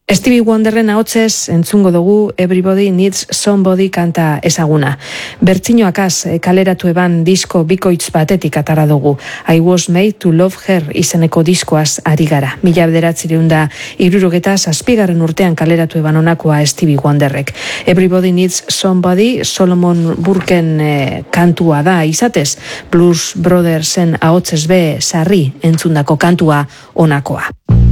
Stevie Wonderren ahotsez entzungo dugu Everybody Needs Somebody kanta ezaguna. Bertsioakaz kaleratu eban disko bikoitz batetik atara dugu. I Was Made to Love Her izeneko diskoaz ari gara. 1977 urtean kaleratu eban honakoa Stevie Wonderrek. Everybody Needs Somebody Solomon Burken kantua da izatez. Blues Brothersen ahotsez be sarri entzundako kantua honakoa.